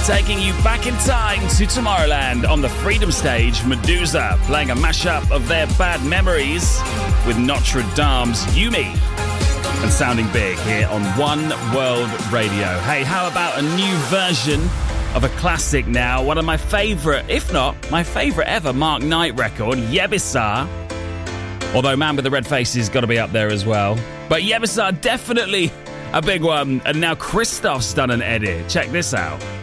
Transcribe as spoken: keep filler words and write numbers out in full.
taking you back in time to Tomorrowland on the Freedom Stage. Medusa playing a mashup of their Bad Memories with Notre Dame's Yumi. And sounding big here on One World Radio. Hey, how about a new version of a classic now? One of my favourite, if not my favourite ever, Mark Knight record, Yebisa. Although Man with the Red Face has got to be up there as well. But Yebisa, definitely a big one. And now Christoph's done an edit. Check this out.